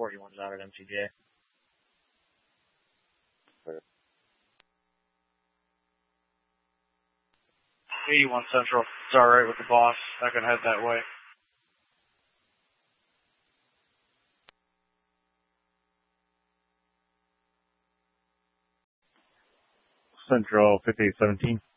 report you wanted out at MTJ. 81 Central. It's alright with the boss. I can head that way. Central 5817.